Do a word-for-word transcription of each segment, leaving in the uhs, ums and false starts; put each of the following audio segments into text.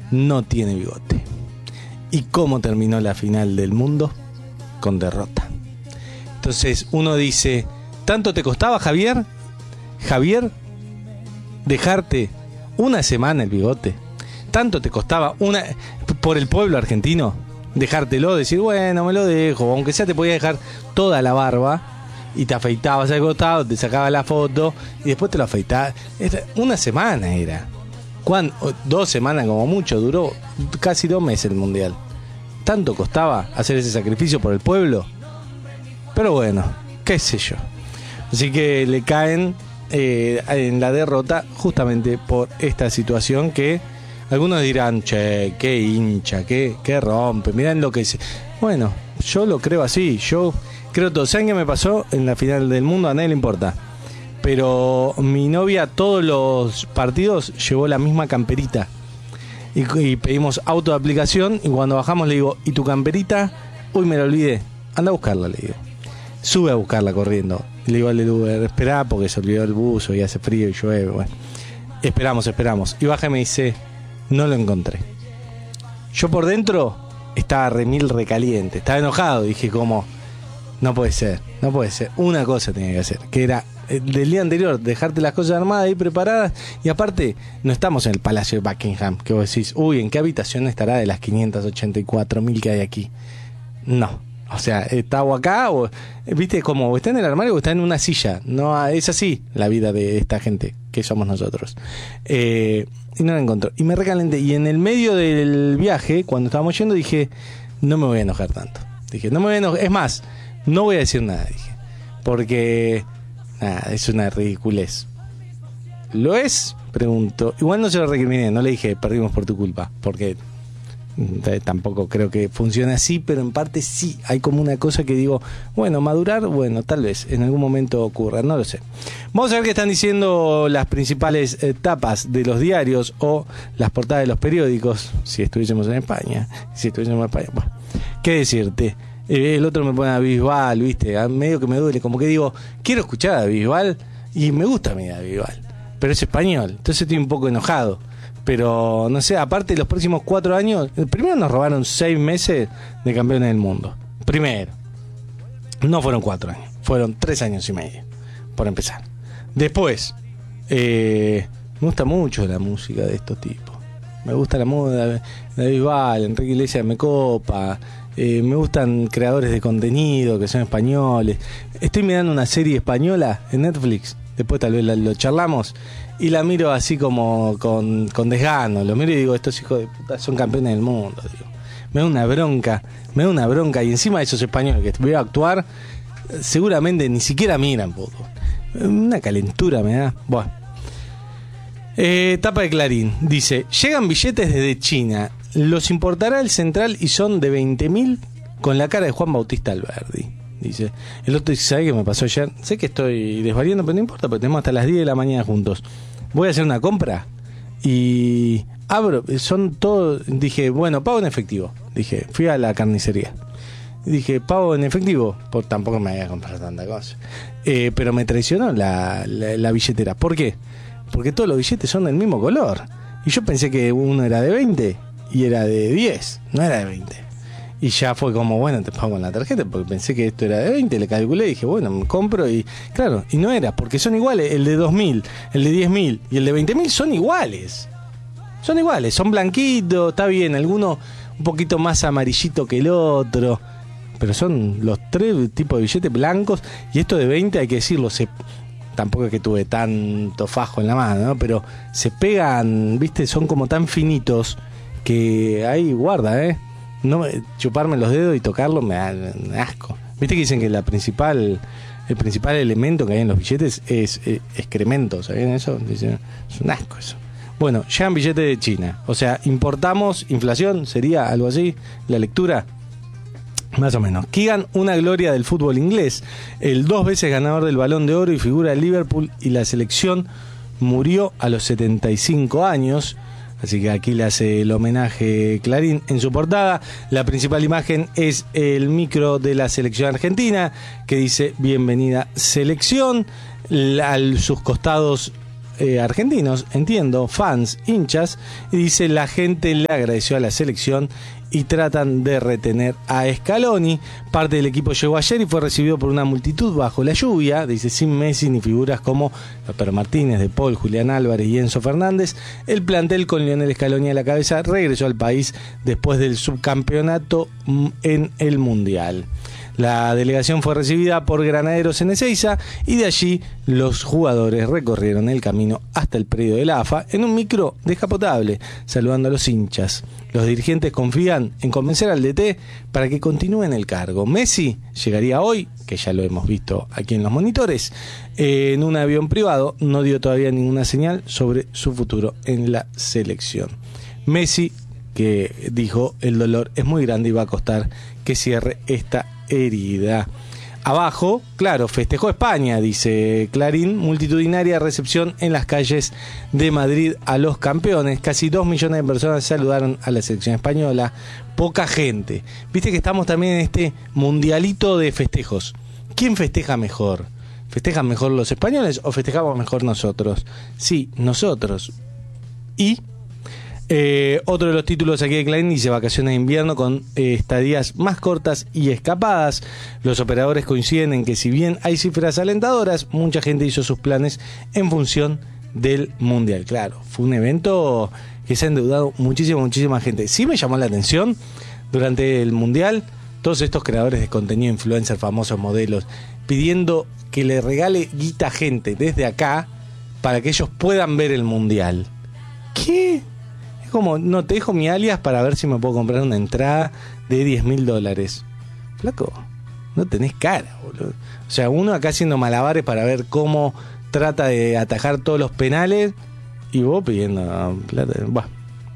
no tiene bigote. ¿Y cómo terminó la final del mundo? Con derrota. Entonces uno dice, ¿tanto te costaba, Javier? Javier, dejarte una semana el bigote. ¿Tanto te costaba una por el pueblo argentino dejártelo? Decir, bueno, me lo dejo. Aunque sea te podía dejar toda la barba y te afeitabas al costado, te sacabas la foto y después te lo afeitabas. Una semana era. ¿Cuán? Dos semanas como mucho. Duró casi dos meses el mundial. ¿Tanto costaba hacer ese sacrificio por el pueblo? Pero bueno, qué sé yo. Así que le caen eh, en la derrota justamente por esta situación que algunos dirán, che, qué hincha, qué, qué rompe, miren lo que es. Bueno, yo lo creo así, yo creo todo. ¿Saben qué me pasó en la final del mundo? A nadie le importa. Pero mi novia todos los partidos llevó la misma camperita. Y, y pedimos auto de aplicación y cuando bajamos le digo, ¿y tu camperita? Uy, me la olvidé. Anda a buscarla, le digo. Sube a buscarla corriendo. Y le digo al del Uber, esperá porque se olvidó el buzo y hace frío y llueve. Bueno, esperamos, esperamos. Y baja y me dice, no lo encontré. Yo por dentro estaba remil recaliente, estaba enojado. Dije como, no puede ser, no puede ser. Una cosa tenía que hacer, que era del día anterior dejarte las cosas armadas y preparadas. Y aparte, no estamos en el Palacio de Buckingham, que vos decís, uy, ¿en qué habitación estará de las quinientas ochenta y cuatro mil que hay aquí? No. O sea, está o acá, o viste, como está en el armario o está en una silla. No, es así la vida de esta gente que somos nosotros. Eh, y no la encontró. Y me recalenté. Y en el medio del viaje, cuando estábamos yendo, dije, no me voy a enojar tanto. Dije, no me voy a enojar. Es más, no voy a decir nada, dije. Porque, nada, es una ridiculez. ¿Lo es? Pregunto. Igual no se lo recriminé, no le dije, perdimos por tu culpa. Porque tampoco creo que funcione así, pero en parte sí, hay como una cosa que digo, bueno, madurar, bueno, tal vez en algún momento ocurra, no lo sé. Vamos a ver qué están diciendo las principales eh, tapas de los diarios o las portadas de los periódicos, si estuviésemos en España, si estuviésemos en España, bueno, qué decirte. Eh, el otro me pone a Bisbal, viste, a medio que me duele, como que digo, quiero escuchar a Bisbal y me gusta a mí a Bisbal, pero es español, entonces estoy un poco enojado. Pero, no sé, aparte de los próximos cuatro años, primero nos robaron seis meses de campeones del mundo. Primero. No fueron cuatro años, fueron tres años y medio, por empezar. Después, eh, me gusta mucho la música de estos tipos. Me gusta la moda de Bisbal, Enrique Iglesias me copa. Eh, me gustan creadores de contenido que son españoles. Estoy mirando una serie española en Netflix. Después tal vez la, lo charlamos. Y la miro así como con, con desgano. Lo miro y digo, estos hijos de puta son campeones del mundo. Digo. Me da una bronca, me da una bronca. Y encima de esos españoles que voy a actuar, seguramente ni siquiera miran poco. Una calentura me da. Bueno. Eh, tapa de Clarín. Dice, llegan billetes desde China. Los importará el Central y son de veinte mil con la cara de Juan Bautista Alberdi. Dice, el otro dice, ¿sabe qué me pasó ayer? Sé que estoy desvariando, pero no importa, porque tenemos hasta las diez de la mañana juntos. Voy a hacer una compra y abro, son todos, dije, bueno, pago en efectivo. Dije, fui a la carnicería. Dije, pago en efectivo, por tampoco me voy a comprar tanta cosa. Eh, pero me traicionó la, la, la billetera. ¿Por qué? Porque todos los billetes son del mismo color. Y yo pensé que uno era de veinte y era de diez, no era de veinte. Y ya fue como, bueno, te pago en la tarjeta, porque pensé que esto era de veinte, le calculé y dije, bueno, me compro y... Claro, y no era, porque son iguales, el de dos mil, el de diez mil y el de veinte mil son iguales. Son iguales, son blanquitos, está bien, alguno un poquito más amarillito que el otro, pero son los tres tipos de billetes blancos, y esto de veinte, hay que decirlo, se... tampoco es que tuve tanto fajo en la mano, ¿no? Pero se pegan, viste, son como tan finitos que ahí guarda, ¿eh? No, chuparme los dedos y tocarlo me da asco. Viste que dicen que la principal el principal elemento que hay en los billetes es, es excremento, ¿saben eso? Dicen, es un asco eso. Bueno, llegan billetes de China, o sea, importamos inflación, sería algo así, la lectura, más o menos. Keegan, una gloria del fútbol inglés, el dos veces ganador del Balón de Oro y figura de Liverpool y la selección, murió a los setenta y cinco años. Así que aquí le hace el homenaje Clarín en su portada. La principal imagen es el micro de la selección argentina que dice bienvenida selección. A sus costados eh, argentinos, entiendo, fans, hinchas, y dice la gente le agradeció a la selección y tratan de retener a Scaloni. Parte del equipo llegó ayer y fue recibido por una multitud bajo la lluvia, dice, sin Messi ni figuras como Pedro Martínez, De Paul, Julián Álvarez y Enzo Fernández. El plantel con Lionel Scaloni a la cabeza regresó al país después del subcampeonato en el Mundial. La delegación fue recibida por Granaderos en Ezeiza y de allí los jugadores recorrieron el camino hasta el predio de la A F A en un micro descapotable, saludando a los hinchas. Los dirigentes confían en convencer al D T para que continúe en el cargo. Messi llegaría hoy, que ya lo hemos visto aquí en los monitores, en un avión privado. No dio todavía ninguna señal sobre su futuro en la selección. Messi, que dijo el dolor es muy grande y va a costar que cierre esta herida. Abajo, claro, festejó España, dice Clarín, multitudinaria recepción en las calles de Madrid a los campeones. Casi dos millones de personas saludaron a la selección española. Poca gente. Viste que estamos también en este mundialito de festejos. ¿Quién festeja mejor? ¿Festejan mejor los españoles o festejamos mejor nosotros? Sí, nosotros. Y Eh, otro de los títulos aquí de Clarín dice vacaciones de invierno con eh, estadías más cortas y escapadas. Los operadores coinciden en que si bien hay cifras alentadoras, mucha gente hizo sus planes en función del Mundial. Claro, fue un evento que se ha endeudado muchísima, muchísima gente. Sí me llamó la atención durante el Mundial todos estos creadores de contenido, influencers, famosos modelos, pidiendo que le regale guita a gente desde acá para que ellos puedan ver el Mundial. ¿Qué? Es como, no, te dejo mi alias para ver si me puedo comprar una entrada de diez mil dólares. Flaco, no tenés cara, boludo. O sea, uno acá haciendo malabares para ver cómo trata de atajar todos los penales y vos pidiendo plata. Buah,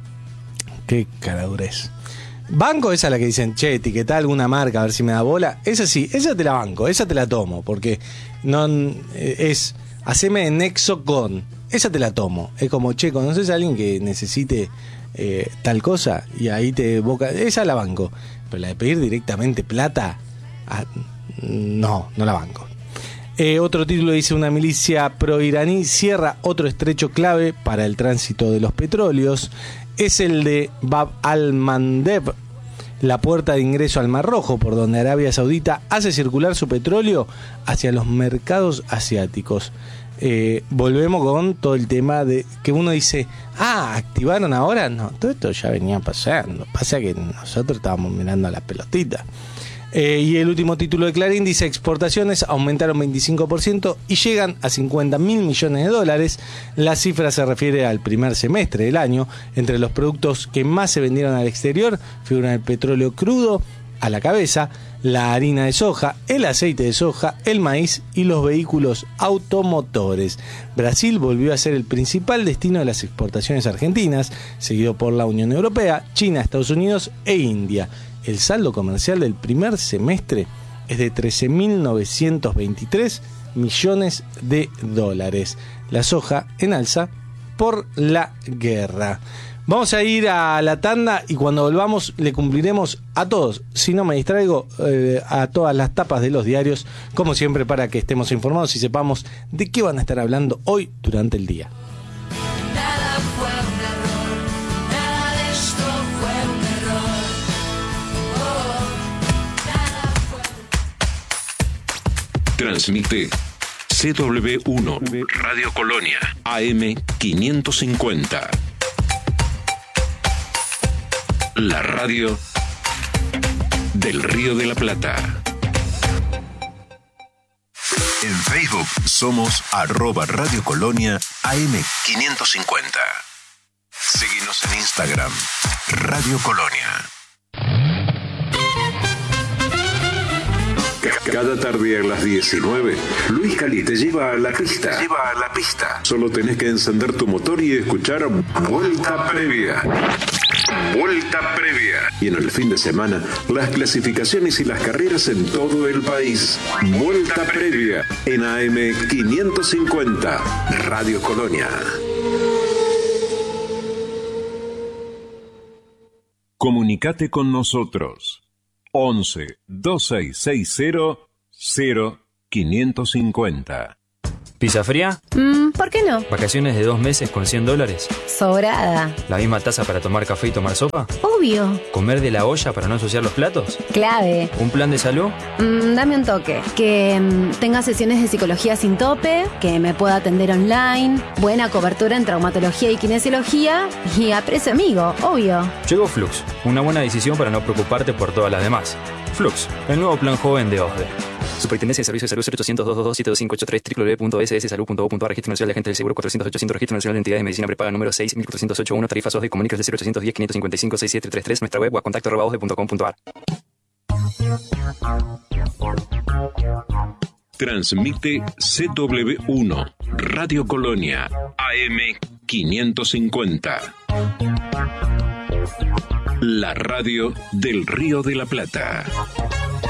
qué caradurez. Banco, esa es la que dicen, che, etiquetá alguna marca a ver si me da bola. Esa sí, esa te la banco, esa te la tomo, porque no es, haceme nexo con... Esa te la tomo. Es como, che, ¿conoces a alguien que necesite eh, tal cosa? Y ahí te boca. Esa la banco. Pero la de pedir directamente plata, ah, no, no la banco. Eh, otro título dice: una milicia pro-iraní cierra otro estrecho clave para el tránsito de los petróleos. Es el de Bab al-Mandeb, la puerta de ingreso al Mar Rojo, por donde Arabia Saudita hace circular su petróleo hacia los mercados asiáticos. Eh, volvemos con todo el tema de que uno dice, ah, ¿activaron ahora? No, todo esto ya venía pasando. Pasa que nosotros estábamos mirando a la pelotita. Eh, y el último título de Clarín dice: exportaciones aumentaron veinticinco por ciento y llegan a cincuenta mil millones de dólares. La cifra se refiere al primer semestre del año. Entre los productos que más se vendieron al exterior figuran el petróleo crudo a la cabeza, la harina de soja, el aceite de soja, el maíz y los vehículos automotores. Brasil volvió a ser el principal destino de las exportaciones argentinas, seguido por la Unión Europea, China, Estados Unidos e India. El saldo comercial del primer semestre es de trece mil novecientos veintitrés millones de dólares. La soja en alza por la guerra. Vamos a ir a la tanda y cuando volvamos le cumpliremos a todos, si no me distraigo, eh, a todas las tapas de los diarios, como siempre, para que estemos informados y sepamos de qué van a estar hablando hoy durante el día. Nada fue un error, nada de esto fue un error. Oh, nada fue... Transmite C W uno, Radio Colonia, A M quinientos cincuenta. La radio del Río de la Plata. En Facebook somos arroba Radio Colonia A M quinientos cincuenta. Síguenos en Instagram, Radio Colonia. Cada tarde a las diecinueve, Luis Cali te lleva a la pista. Te lleva a la pista. Solo tenés que encender tu motor y escuchar Vuelta Previa. Vuelta Previa. Y en el fin de semana, las clasificaciones y las carreras en todo el país. Vuelta Previa en A M quinientos cincuenta, Radio Colonia. Comunicate con nosotros. once, dos seis seis cero, cero quinientos cincuenta. ¿Pizza fría? Mm, ¿por qué no? ¿Vacaciones de dos meses con cien dólares? Sobrada. ¿La misma taza para tomar café y tomar sopa? Obvio. ¿Comer de la olla para no ensuciar los platos? Clave. ¿Un plan de salud? Mm, dame un toque. Que mm, tenga sesiones de psicología sin tope, que me pueda atender online, buena cobertura en traumatología y kinesiología y a precio amigo, obvio. Llegó Flux, una buena decisión para no preocuparte por todas las demás. Flux, el nuevo plan joven de OSDE. Superintendencia de Servicios de Salud cero ochocientos, doscientos veintidós, siete dos cinco ocho tres, doble u doble u doble u punto s s salud punto gov punto a r, Registro Nacional de Agentes del Seguro cuatrocientos ochocientos, Registro Nacional de Entidades de Medicina Prepaga número seis mil cuatrocientos ochenta y uno, tarifas OSDE, comunícales de cero ochocientos diez, quinientos cincuenta y cinco, sesenta y siete treinta y tres, nuestra web o a contacto arroba osde punto com punto a r. Transmite C W uno, Radio Colonia, A M quinientos cincuenta. La radio del Río de la Plata.